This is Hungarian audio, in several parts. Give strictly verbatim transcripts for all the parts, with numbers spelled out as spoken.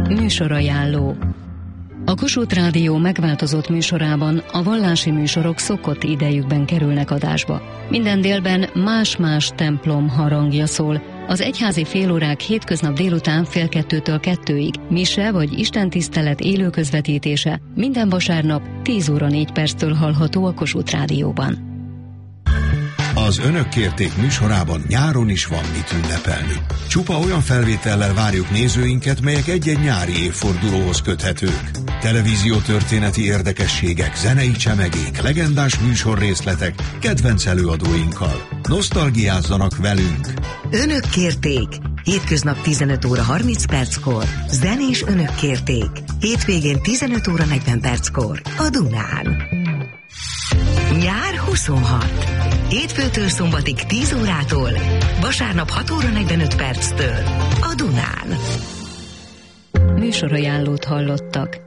Műsorajánló. A Kossuth Rádió megváltozott műsorában a vallási műsorok szokott idejükben kerülnek adásba. Minden délben más-más templom harangja szól. Az egyházi félórák hétköznap délután fél kettőtől kettőig, mise vagy istentisztelet élő közvetítése minden vasárnap tíz óra négy perctől hallható a Kossuth Rádióban. Az Önök kérték műsorában nyáron is van mit ünnepelni. Csupa olyan felvétellel várjuk nézőinket, melyek egy-egy nyári évfordulóhoz köthetők. Televíziótörténeti érdekességek, zenei csemegék, legendás műsorrészletek, kedvenc előadóinkkal. Nosztalgiázzanak velünk! Önök kérték! Hétköznap tizenöt óra harminc perckor, zenés Önök kérték. Hétvégén tizenöt óra negyven perckor a Dunán. Nyár huszonhat. Hétfőtől szombatig tíz órától, vasárnap hat óra negyvenöt perctől a Dunán. Műsorajánlót hallottak.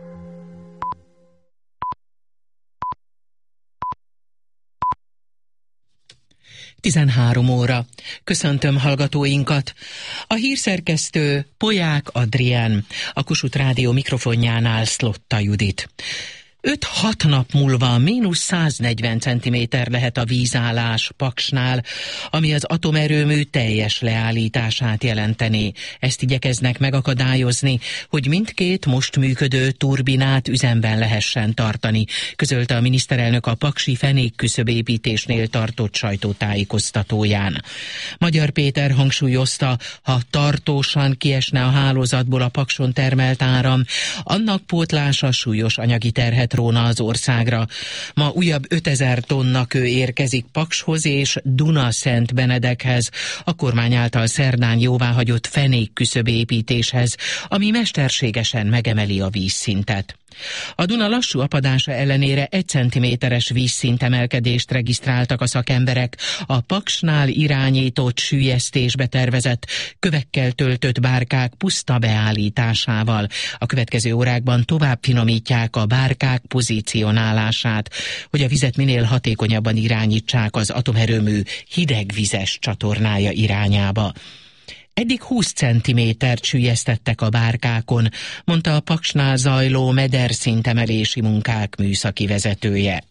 tizenhárom óra. Köszöntöm hallgatóinkat. A hírszerkesztő Polyák Adrián, a Kossuth Rádió mikrofonjánál Szlotta Judit. öt-hat nap múlva mínusz száznegyven centiméter lehet a vízállás Paksnál, ami az atomerőmű teljes leállítását jelenteni. Ezt igyekeznek megakadályozni, hogy mindkét most működő turbinát üzemben lehessen tartani, közölte a miniszterelnök a paksi fenékküszöbépítésnél tartott sajtótájékoztatóján. Magyar Péter hangsúlyozta, ha tartósan kiesne a hálózatból a Pakson termelt áram, annak pótlása súlyos anyagi terhet róna az országra. Ma újabb ötezer tonna kő érkezik Pakshoz és Duna-Szent-Benedekhez, a kormány által szerdán jóváhagyott fenékküszöbépítéshez, ami mesterségesen megemeli a vízszintet. A Duna lassú apadása ellenére egy centiméteres vízszintemelkedést regisztráltak a szakemberek a Paksnál irányított süllyesztésbe tervezett, kövekkel töltött bárkák puszta beállításával. A következő órákban tovább finomítják a bárkák pozícionálását, hogy a vizet minél hatékonyabban irányítsák az atomerőmű hidegvizes csatornája irányába. Eddig húsz centimétert süllyesztettek a bárkákon, mondta a Paksnál zajló mederszintemelési munkák műszaki vezetője.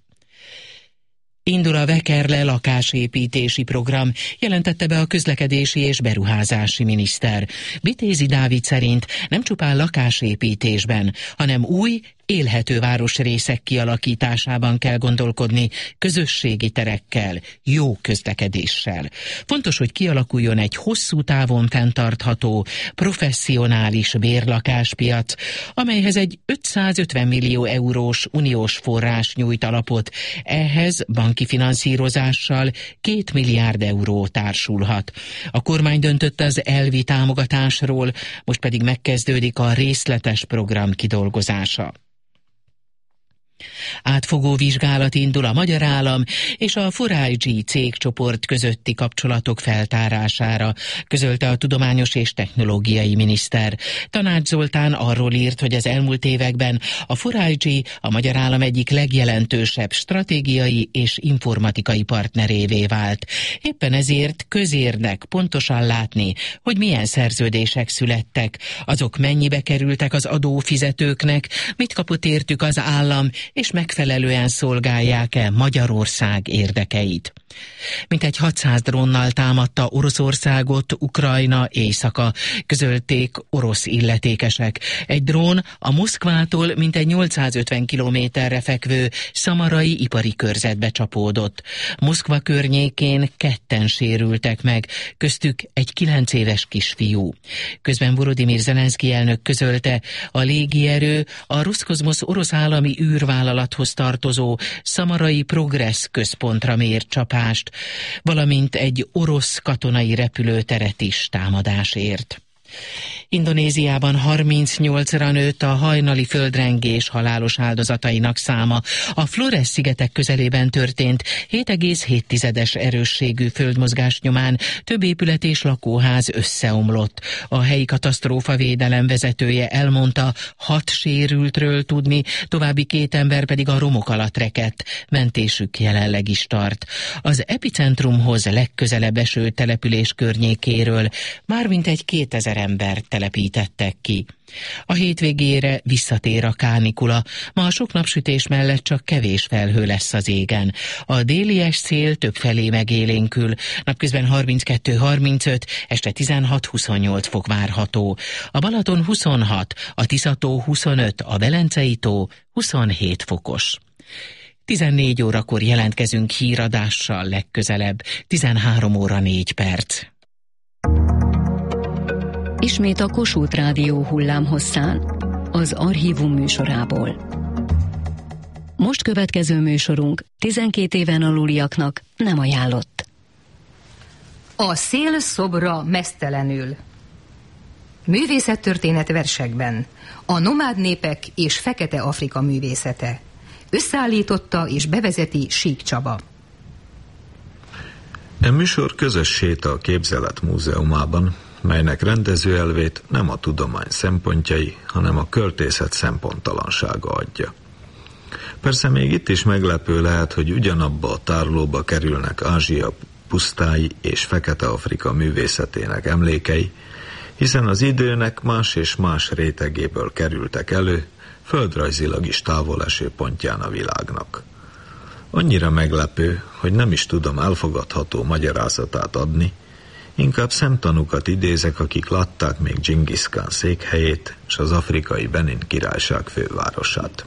Indul a Vekerle lakásépítési program, jelentette be a közlekedési és beruházási miniszter. Vitézi Dávid szerint nem csupán lakásépítésben, hanem új, élhető városrészek kialakításában kell gondolkodni, közösségi terekkel, jó közlekedéssel. Fontos, hogy kialakuljon egy hosszú távon fenntartható, professzionális bérlakáspiac, amelyhez egy ötszázötven millió eurós uniós forrás nyújt alapot. Ehhez banki finanszírozással két milliárd euró társulhat. A kormány döntött az elvi támogatásról, most pedig megkezdődik a részletes program kidolgozása. Átfogó vizsgálat indul a Magyar Állam és a four I G cégcsoport közötti kapcsolatok feltárására, közölte a tudományos és technológiai miniszter. Tanács Zoltán arról írt, hogy az elmúlt években a four I G a Magyar Állam egyik legjelentősebb stratégiai és informatikai partnerévé vált. Éppen ezért közérdek pontosan látni, hogy milyen szerződések születtek, azok mennyibe kerültek az adófizetőknek, mit kapott értük az állam, és megfelelően szolgálják-e Magyarország érdekeit. Mintegy hatszáz drónnal támadta Oroszországot Ukrajna éjszaka, közölték orosz illetékesek. Egy drón a Moszkvától mintegy nyolcszázötven kilométerre fekvő szamarai ipari körzetbe csapódott. Moszkva környékén ketten sérültek meg, köztük egy kilenc éves kisfiú. Közben Volodymyr Zelenszky elnök közölte, a légierő a Roszkozmosz orosz állami űrvállalathoz tartozó szamarai Progress központra mért csapást, valamint egy orosz katonai repülőteret is támadásért. Indonéziában harmincnyolcra nőtt a hajnali földrengés halálos áldozatainak száma. A Flores-szigetek közelében történt hét egész hét erősségű földmozgás nyomán több épület és lakóház összeomlott. A helyi katasztrófavédelem vezetője elmondta, hat sérültről tudni, további két ember pedig a romok alatt rekedt. Mentésük jelenleg is tart. Az epicentrumhoz legközelebb eső település környékéről mármint egy kétezer ember telepítettek ki. A hétvégére visszatér a kánikula, ma a sok napsütés mellett csak kevés felhő lesz az égen. A délies szél többfelé megélénkül, napközben harminckettő harmincöt, este tizenhat huszonnyolc fok várható. A Balaton huszonhat, a Tisza-tó huszonöt, a Velencei-tó huszonhét fokos. tizennégy órakor jelentkezünk híradással legközelebb, tizenhárom óra négy perc. Ismét a Kossuth Rádió hullámhosszán, az Archívum műsorából. Most következő műsorunk tizenkét éven aluliaknak nem ajánlott. A szél szobra meztelenül. Művészettörténet versekben. A nomád népek és Fekete Afrika művészete. Összeállította és bevezeti Sík Csaba. E műsor közös séta a Képzelet Múzeumában, melynek rendezőelvét nem a tudomány szempontjai, hanem a költészet szemponttalansága adja. Persze még itt is meglepő lehet, hogy ugyanabba a tárlóba kerülnek Ázsia pusztái és Fekete-Afrika művészetének emlékei, hiszen az időnek más és más rétegéből kerültek elő, földrajzilag is távoleső pontján a világnak. Annyira meglepő, hogy nem is tudom elfogadható magyarázatát adni, inkább szemtanúkat idézek, akik látták még Dzsingisz Kán székhelyét és az afrikai Benin királyság fővárosát.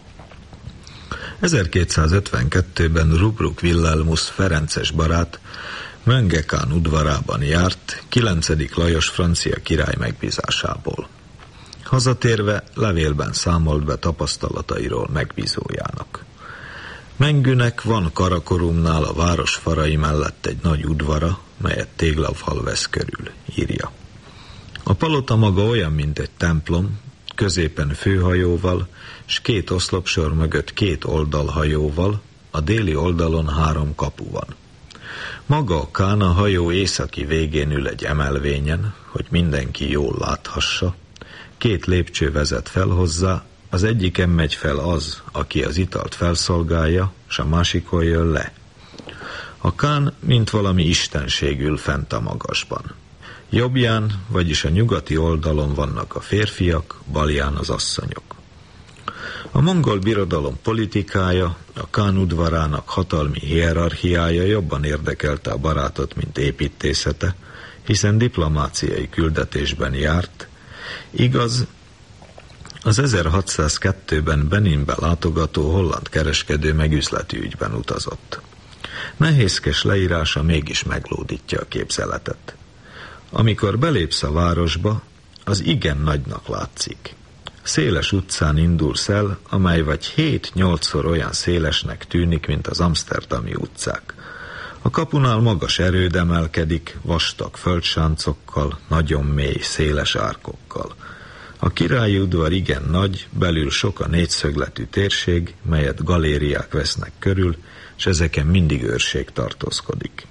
ezerkétszázötvenkettőben Rubruk Wilhelmus ferences barát Mönge Kán udvarában járt, kilencedik Lajos francia király megbízásából. Hazatérve levélben számolt be tapasztalatairól megbízójának. Mengünek van Karakorumnál a város farai mellett egy nagy udvara, melyet téglafal vesz körül, írja. A palota maga olyan, mint egy templom, középen főhajóval, s két oszlopsor mögött két oldalhajóval, a déli oldalon három kapu van. Maga a Kán a hajó északi végén ül egy emelvényen, hogy mindenki jól láthassa. Két lépcső vezet fel hozzá, az egyiken megy fel az, aki az italt felszolgálja, s a másikon jön le. A Kán, mint valami istenség ül fent a magasban. Jobbján, vagyis a nyugati oldalon vannak a férfiak, balján az asszonyok. A mongol birodalom politikája, a Kán udvarának hatalmi hierarchiája jobban érdekelte a barátot, mint építészete, hiszen diplomáciai küldetésben járt. Igaz, az ezerhatszázkettőben Beninbe látogató holland kereskedő megüzleti ügyben utazott. Nehézkes leírása mégis meglódítja a képzeletet. Amikor belépsz a városba, az igen nagynak látszik. Széles utcán indulsz el, amely vagy hét-nyolcszor olyan szélesnek tűnik, mint az amszterdami utcák. A kapunál magas erőd emelkedik, vastag földsáncokkal, nagyon mély, széles árkokkal. A királyi udvar igen nagy, belül sok a négyszögletű térség, melyet galériák vesznek körül, és ezeken mindig őrség tartózkodik.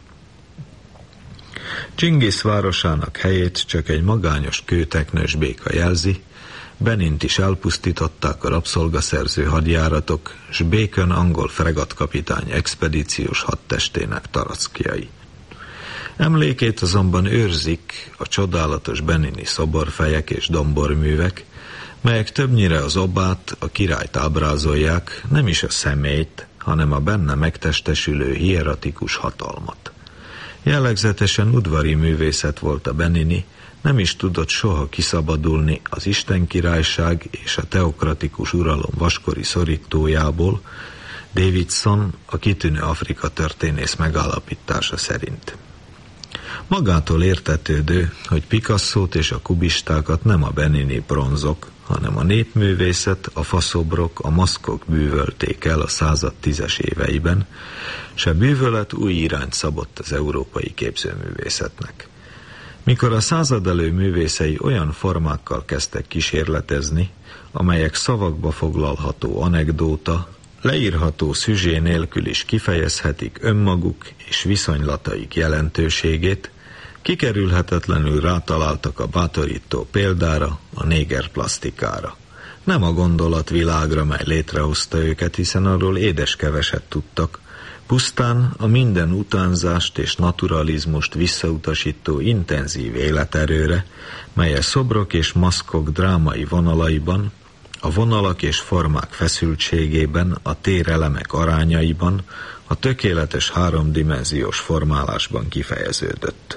Dzsingisz városának helyét csak egy magányos kőteknős béka jelzi, Benint is elpusztították a rabszolgaszerző hadjáratok, s Bacon angol fregatkapitány expedíciós hadtestének tarackjai. Emlékét azonban őrzik a csodálatos benini szoborfejek és domborművek, melyek többnyire az obát, a királyt ábrázolják, nem is a személyt, hanem a benne megtestesülő hieratikus hatalmat. Jellegzetesen udvari művészet volt a benini, nem is tudott soha kiszabadulni az istenkirályság és a teokratikus uralom vaskori szorítójából, Davidson, a kitűnő Afrika történész megállapítása szerint. Magától értetődő, hogy Picassót és a kubistákat nem a benini bronzok, hanem a népművészet, a faszobrok, a maszkok bűvölték el a század tízes éveiben, s a bűvölet új irányt szabott az európai képzőművészetnek. Mikor a századelő művészei olyan formákkal kezdtek kísérletezni, amelyek szavakba foglalható anekdóta, leírható szüzsé nélkül is kifejezhetik önmaguk és viszonylataik jelentőségét, kikerülhetetlenül rátaláltak a bátorító példára, a négerplasztikára. Nem a gondolatvilágra, mely létrehozta őket, hiszen arról édes keveset tudtak, Pusztán a minden utánzást és naturalizmust visszautasító intenzív életerőre, mely a szobrok és maszkok drámai vonalaiban, a vonalak és formák feszültségében, a térelemek arányaiban, a tökéletes háromdimenziós formálásban kifejeződött.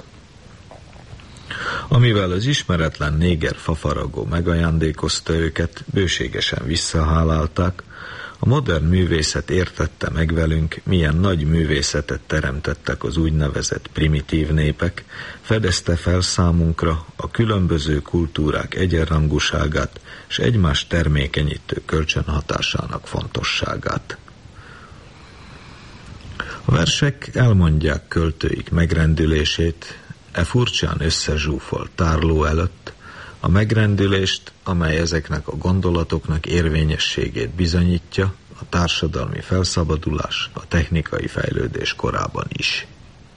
Amivel az ismeretlen néger fafaragó megajándékozta őket, bőségesen visszahálálták, a modern művészet értette meg velünk, milyen nagy művészetet teremtettek az úgynevezett primitív népek, fedezte fel számunkra a különböző kultúrák egyenrangúságát és egymás termékenyítő kölcsönhatásának fontosságát. A versek elmondják költőik megrendülését, e furcsán összezsúfolt tárló előtt, a megrendülést, amely ezeknek a gondolatoknak érvényességét bizonyítja a társadalmi felszabadulás, a technikai fejlődés korában is.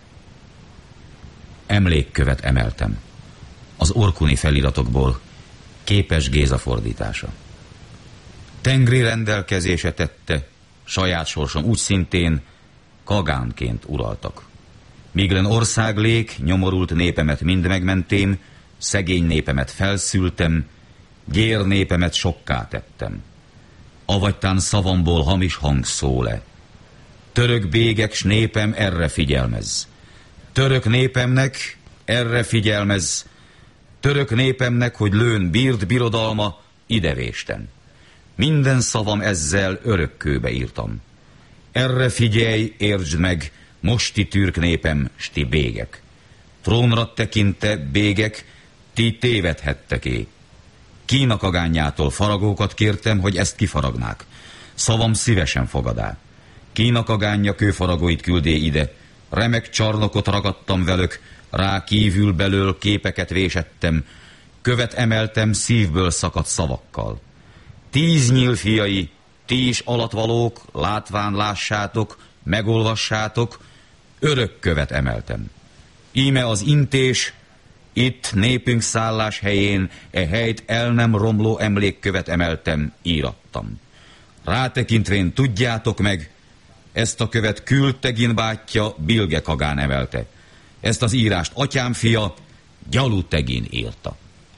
Emlékkövet emeltem. Az orkuni feliratokból Képes Géza fordítása. Tengri rendelkezése tette, saját sorsom úgy szintén kagánként uraltak. Míglen országlék, nyomorult népemet mind megmentém, szegény népemet felszültem, gyér népemet sokká tettem. Avagytán szavamból hamis hang szól-e. Török bégek s népem erre figyelmez. Török népemnek erre figyelmez. Török népemnek, hogy lőn bírd birodalma, idevéstem. Minden szavam ezzel örökkőbe írtam. Erre figyelj, értsd meg, mosti türk népem, s ti bégek. Trónra tekinte, bégek, ti tévedhettek-é. Kína kagányától faragókat kértem, hogy ezt kifaragnák. Szavam szívesen fogadá. Kína kagánja kőfaragóit küldé ide. Remek csarnokot ragadtam velük, rá kívül belől képeket vésettem, követ emeltem szívből szakadt szavakkal. Tíz nyíl fiai, ti is alatvalók, látván lássátok, megolvassátok, örök követ emeltem. Íme az intés, itt népünk szállás helyén, e helyt el nem romló emlékkövet emeltem, írattam. Rátekintvén tudjátok meg, ezt a követ Kültegin bátyja Bilge Kagán emelte. Ezt az írást atyám fia Gyalutegin írta.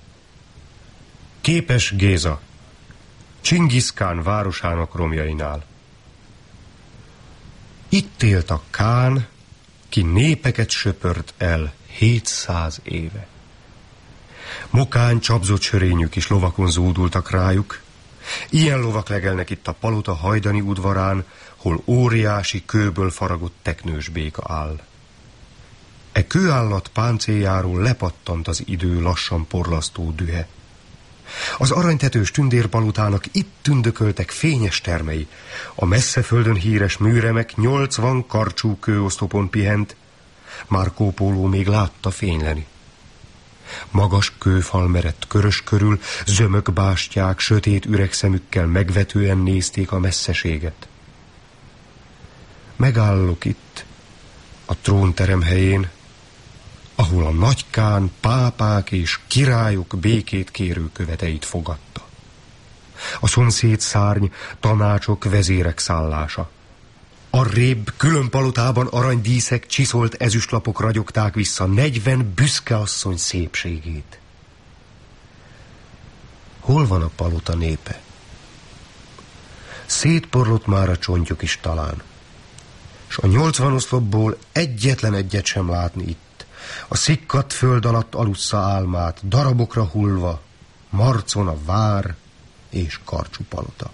Képes Géza, Csingiszkán városának romjainál. Itt élt a Kán, ki népeket söpört el hétszáz éve. Mokán csapzott sörényük is lovakon zúdultak rájuk. Ilyen lovak legelnek itt a palota hajdani udvarán, hol óriási kőből faragott teknős béka áll. E kőállat páncéljáról lepattant az idő lassan porlasztó dühe. Az aranytetős tündérpalotának itt tündököltek fényes termei. A messze földön híres műremek nyolcvan karcsú kőoszlopon pihent. Marco Polo még látta fényleni. Magas kőfal merett körös körül, zömök bástyák sötét üregszemükkel megvetően nézték a messzeséget. Megállok itt, a trónterem helyén, ahol a nagy kán pápák és királyok békét kérő követeit fogadta. A szomszéd szárny tanácsok, vezérek szállása. Arrébb külön palotában aranydíszek, csiszolt ezüstlapok ragyogták vissza negyven büszke asszony szépségét. Hol van a palota népe? Szétporlott már a csontjuk is talán, s a nyolcvan oszlopból egyetlen egyet sem látni itt. A szikkadt föld alatt alussza álmát, darabokra hullva, marcon a vár és karcsú palota.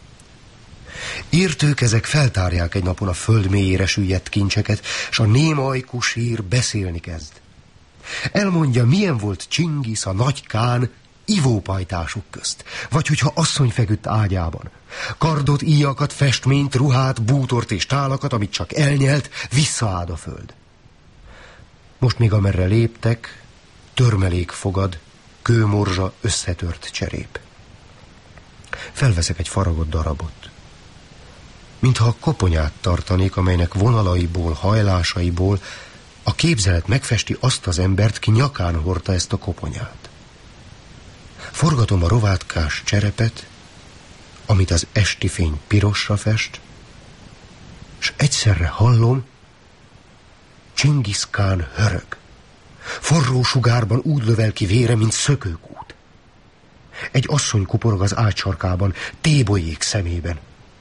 Írtők ezek feltárják egy napon a föld mélyére süllyedt kincseket, s a néma ajkú sír beszélni kezd. Elmondja, milyen volt Csingisz, a nagy kán ivópajtások közt, vagy hogyha asszony feküdt ágyában. Kardot, íjakat, festményt, ruhát, bútort és tálakat, amit csak elnyelt, visszaáld a föld. Most még amerre léptek, törmelék fogad, kőmorzsa, összetört cserép. Felveszek egy faragott darabot. Mintha a koponyát tartanék, amelynek vonalaiból, hajlásaiból a képzelet megfesti azt az embert, ki nyakán hordta ezt a koponyát. Forgatom a rovátkás cserepet, amit az esti fény pirosra fest, s egyszerre hallom, Csingisz Kán hörög. Forró sugárban úgy lövel ki vére, mint szökőkút. Egy asszony kuporog az ágy sarkában, tébolyék szemében.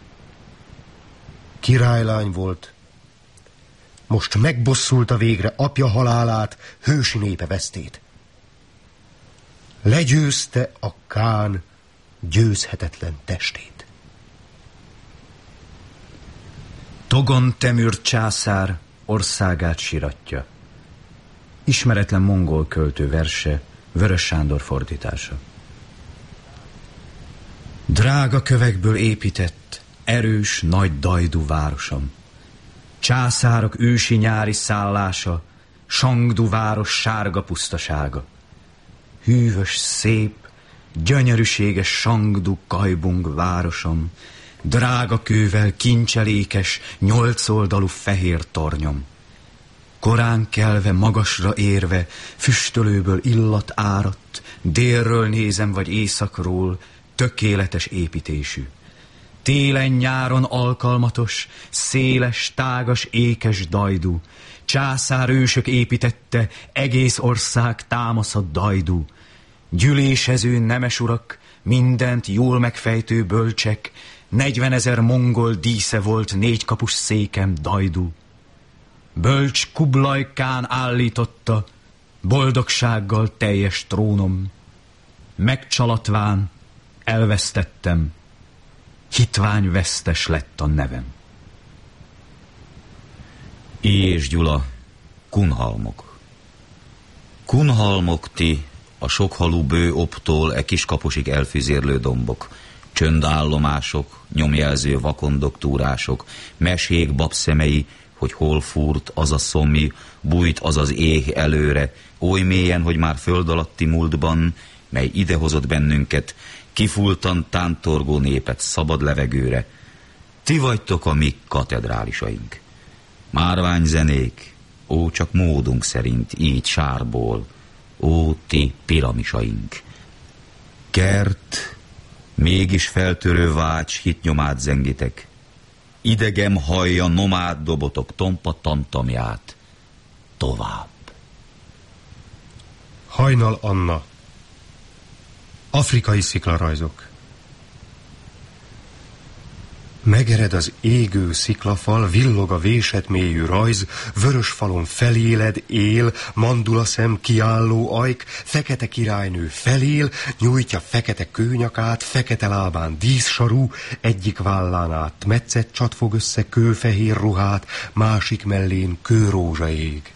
Királylány volt. Most megbosszulta végre apja halálát, hősi népe vesztét. Legyőzte a Kán győzhetetlen testét. Togon Temür császár országát siratja. Ismeretlen mongol költő verse, Vörös Sándor fordítása. Drága kövekből épített, erős, nagy dajdú városom. Császárok ősi nyári szállása, Sangdu város sárga pusztasága. Hűvös, szép, gyönyörűséges Sangdu Kajbung városom, drága kővel kincselékes, nyolcoldalú fehér tornyom. Korán kelve, magasra érve, füstölőből illat áradt, délről nézem vagy északról, tökéletes építésű. Télen-nyáron alkalmatos, széles, tágas, ékes dajdú, császárősök építette, egész ország támaszat dajdú. Gyűlésező nemes urak, mindent jól megfejtő bölcsek, negyvenezer mongol dísze volt négy kapus székem dajdú. Bölcs Kublaj Kán állította, boldogsággal teljes trónom. Megcsalatván elvesztettem, hitvány vesztes lett a nevem. I. és Gyula, Kunhalmok. Kunhalmok ti, a sokhalú bő optól e kiskapusig elfüzérlő dombok, csöndállomások, nyomjelző vakondok túrások, mesék babszemei, hogy hol fúrt az a szomj, bújt az az ég előre, oly mélyen, hogy már föld alatti múltban, mely idehozott bennünket, kifultan tántorgó népet szabad levegőre. Ti vagytok a mi katedrálisaink. Márványzenék, ó, csak módunk szerint, így sárból, ó, ti piramisaink. Kert, mégis feltörő vágy hitnyomát zengitek, idegem hallja nomád dobotok tompa tamtamját. Tovább. Hajnal Anna. Afrikai sziklarajzok. Megered az égő sziklafal, villog a vésett mélyű rajz, vörös falon feléled, él, mandula szem, kiálló ajk, fekete királynő felél, nyújtja fekete kőnyakát, fekete lábán díszsarú, egyik vállán át metszett csatfog össze kőfehér ruhát, másik mellén kőrózsa ég.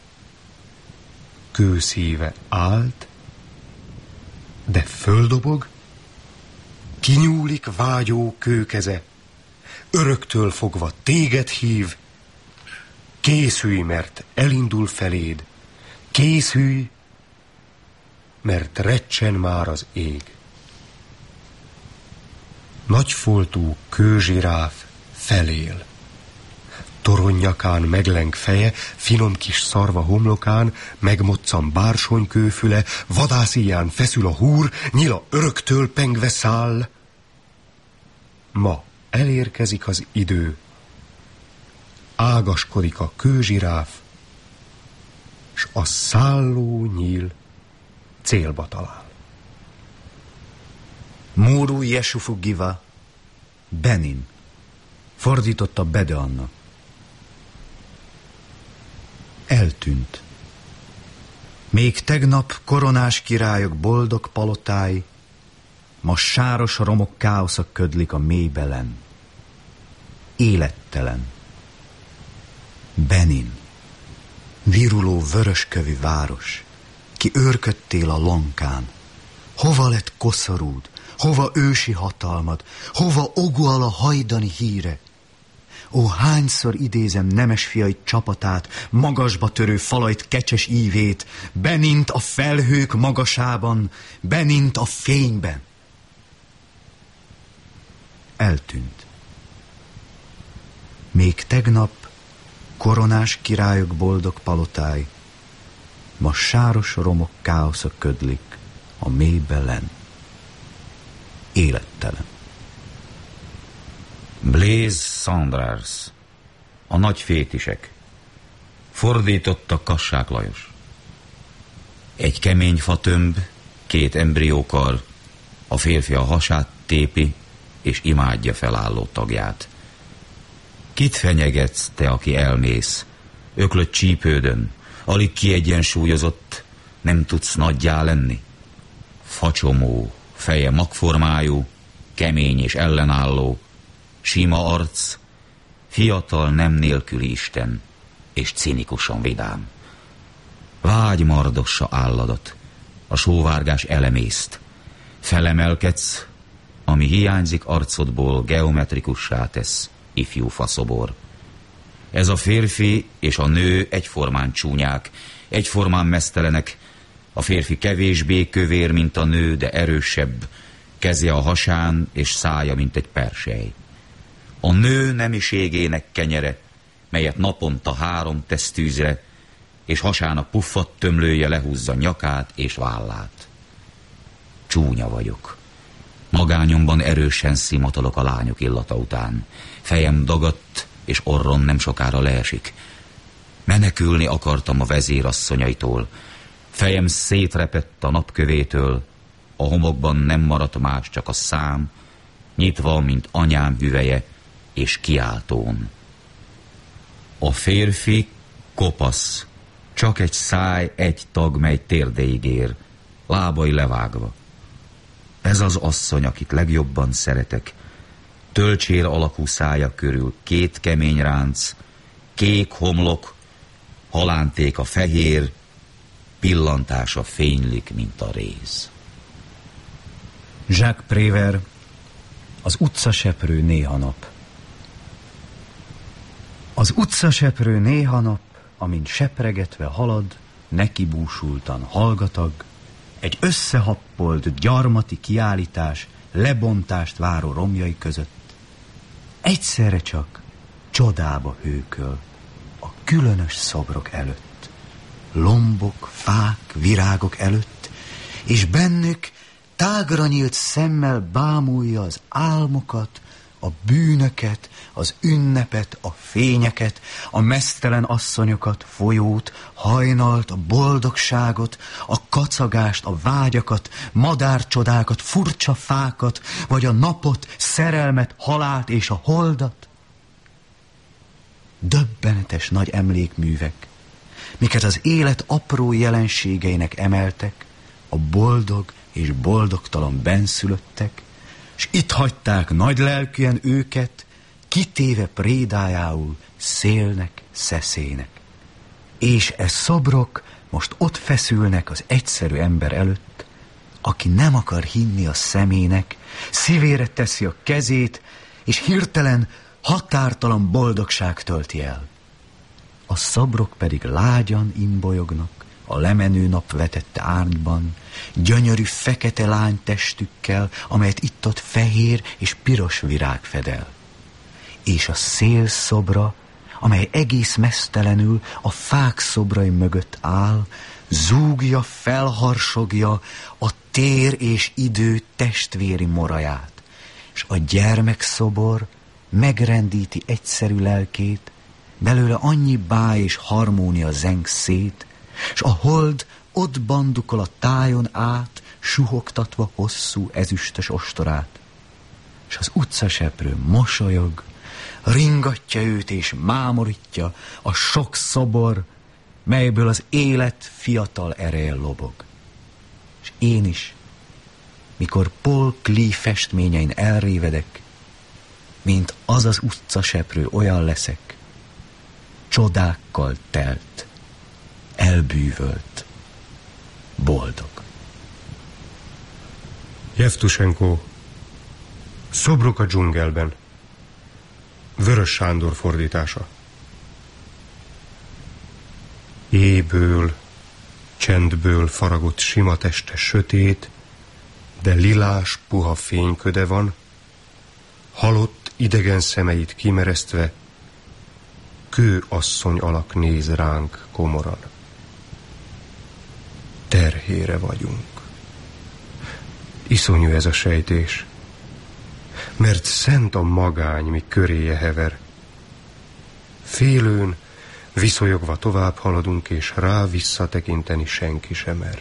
Kőszíve állt, de földobog, kinyúlik vágyó kőkeze, öröktől fogva téged hív, készülj, mert elindul feléd, készülj, mert recsen már az ég. Nagyfoltú kőzsiráf felél, toronynyakán megleng feje, finom kis szarva homlokán, megmoccan bársonykőfüle, vadásziján feszül a húr, nyila öröktől pengve száll. Ma elérkezik az idő, ágaskodik a kőzsiráf, s a szálló nyíl célba talál. Móru Jesufu Giva, Benin, fordította Bede Anna. Eltűnt. Még tegnap koronás királyok boldog palotái, ma sáros romok káosza ködlik a mélybelen. Élettelen. Benin, viruló vöröskövű város, ki őrködtél a lankán. Hova lett koszorúd, hova ősi hatalmad, hova Oguala hajdani híre? Ó, hányszor idézem nemes fiai csapatát, magasba törő falajt kecses ívét, Benint a felhők magasában, Benint a fényben. Eltűnt. Még tegnap koronás királyok boldog palotái, ma sáros romok káosza ködlik a mélybelen. Élettelen. Blaise Saunders, a nagy fétisek. Fordította Kassák Lajos. Egy kemény fatömb, két embriókar, a férfi a hasát tépi, és imádja felálló tagját. Kit fenyegetsz, te, aki elmész, öklött csípődön, alig kiegyensúlyozott, nem tudsz nagyjá lenni? Facsomó, feje magformájú, kemény és ellenálló, sima arc, fiatal nem nélküli isten, és cinikusan vidám. Vágy mardossa álladat, a sóvárgás elemészt, felemelkedsz, ami hiányzik arcodból, geometrikussá tesz, ifjú faszobor. Ez a férfi és a nő egyformán csúnyák, egyformán meztelenek, a férfi kevésbé kövér, mint a nő, de erősebb, keze a hasán és szája, mint egy persely. A nő nemiségének kenyere, melyet naponta három tesz tűzre, és hasának puffat tömlője lehúzza nyakát és vállát. Csúnya vagyok. Magányomban erősen szimatolok a lányok illata után. Fejem dagadt, és orron nem sokára leesik. Menekülni akartam a vezérasszonyaitól. Fejem szétrepett a napkövétől, a homokban nem maradt más, csak a szám, nyitva, mint anyám hüveje, és kiáltón. A férfi kopasz, csak egy száj, egy tag, mely térdéig ér, lábai levágva. Ez az asszony, akit legjobban szeretek. Tölcsér alakú szája körül két kemény ránc, kék homlok, halánték a fehér, pillantása fénylik, mint a réz. Jacques Prévert, az utcaseprő néha nap. Az utcaseprő néha nap, amint sepregetve halad, nekibúsultan hallgatag, egy összehappolt gyarmati kiállítás lebontást váró romjai között. Egyszerre csak csodába hőköl a különös szobrok előtt, lombok, fák, virágok előtt, és bennük tágra nyílt szemmel bámulja az álmokat, a bűnöket, az ünnepet, a fényeket, a meztelen asszonyokat, folyót, hajnalt, a boldogságot, a kacagást, a vágyakat, madárcsodákat, furcsa fákat, vagy a napot, szerelmet, halált és a holdat. Döbbenetes nagy emlékművek, miket az élet apró jelenségeinek emeltek, a boldog és boldogtalan benszülöttek, s itt hagyták nagy lelkűen őket, kitéve prédájául szélnek, szeszének. És e szobrok most ott feszülnek az egyszerű ember előtt, aki nem akar hinni a szemének, szívére teszi a kezét, és hirtelen határtalan boldogság tölti el. A szobrok pedig lágyan imbolyognak a lemenő nap vetette árnyban, gyönyörű fekete lány testükkel, amelyet itt-ott fehér és piros virág fedel. És a szél szobra, amely egész meztelenül a fák szobrai mögött áll, zúgja, felharsogja a tér és idő testvéri moraját, és a gyermekszobor megrendíti egyszerű lelkét, belőle annyi báj és harmónia zeng szét, s a hold ott bandukol a tájon át, suhogtatva hosszú ezüstös ostorát. És az utcaseprő mosolyog, ringatja őt és mámorítja a sok szobor, melyből az élet fiatal ereje lobog. És én is, mikor Paul Klee festményein elrévedek, mint az az utcaseprő, olyan leszek, csodákkal telt, elbűvölt, boldog. Jevtusenko, Szobrok a dzsungelben. Vörös Sándor fordítása. Éjből, csendből faragott sima teste sötét, de lilás, puha fényköde van, halott idegen szemeit kimeresztve, kő asszony alak néz ránk komoran. Terhére vagyunk. Iszonyú ez a sejtés, mert szent a magány, mi köréje hever. Félőn, viszonyogva tovább haladunk, és rá visszatekinteni senki sem mer.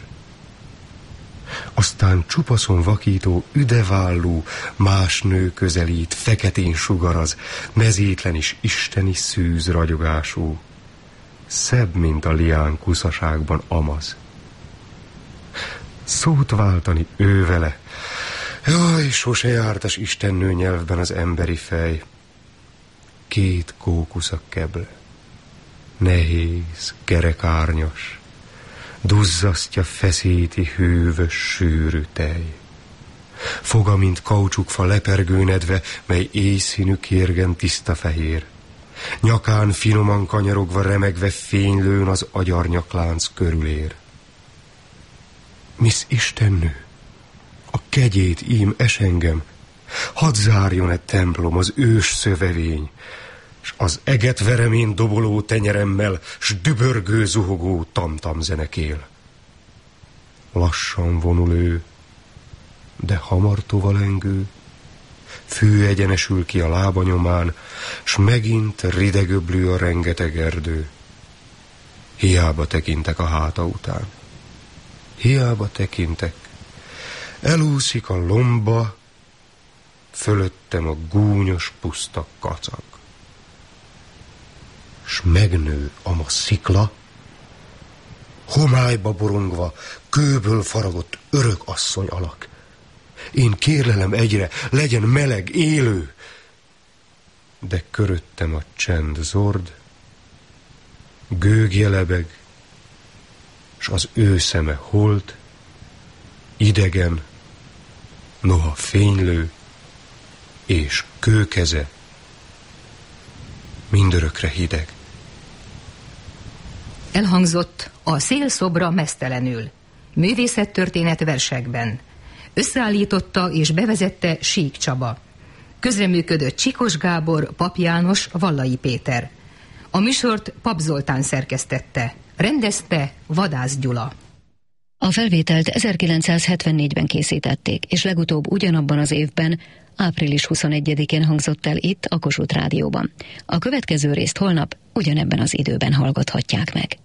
Aztán csupaszon vakító, üdevállú, más nő közelít, feketén sugaraz, mezétlen és isteni szűz ragyogású, szebb, mint a lián kuszaságban amaz. Szót váltani ő vele, jaj, sose jártas istennő nyelvben az emberi fej. Két kókusz a keble, nehéz, kerekárnyas, duzzasztja, feszíti hűvös, sűrű tej. Foga, mint kaucsukfa lepergőnedve, mely éjszínű kérgen tiszta fehér. Nyakán finoman kanyarogva, remegve fénylőn az agyarnyaklánc körülér. Miss istennő, a kegyét ím esengem, hadd zárjon-e templom az ős szövevény, s az eget veremén doboló tenyeremmel, s dübörgő, zuhogó tamtam zenekél. Lassan vonul ő, de hamar tovalengő, fű egyenesül ki a lábanyomán, s megint ridegöblő a rengeteg erdő. Hiába tekintek a háta után. Hiába tekintek, elúszik a lomba, fölöttem a gúnyos puszta kacag. S megnő a ma szikla, homályba borongva, kőből faragott örök asszony alak. Én kérlelem egyre, legyen meleg, élő, de köröttem a csend zord, gőgje lebeg, s az ő szeme holt, idegen, noha fénylő, és kőkeze mindörökre hideg. Elhangzott a Szél szobra meztelenül, művészettörténet versekben. Összeállította és bevezette Sík Csaba. Közreműködött Csikos Gábor, Pap János, Vallai Péter. A műsort Pap Zoltán szerkesztette, rendezte Vadász Gyula. A felvételt ezerkilencszázhetvennégyben készítették, és legutóbb ugyanabban az évben, április huszonegyedikén hangzott el itt a Kossuth Rádióban. A következő részt holnap ugyanebben az időben hallgathatják meg.